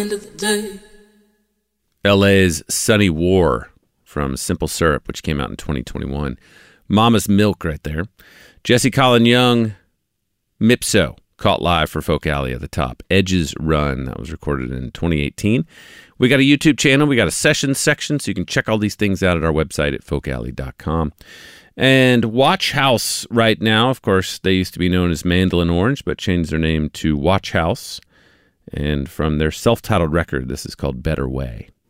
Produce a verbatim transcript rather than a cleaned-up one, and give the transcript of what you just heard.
End of the day. L A's Sunny War from Simple Syrup, which came out in twenty twenty-one. Mama's Milk right there. Jesse Colin Young, Mipso, Caught Live for Folk Alley at the top. Edge's Run, that was recorded in twenty eighteen. We got a YouTube channel. We got a sessions section, so you can check all these things out at our website at folk alley dot com. And Watch House right now, of course, they used to be known as Mandolin Orange, but changed their name to Watch House. And from their self-titled record, this is called Better Way.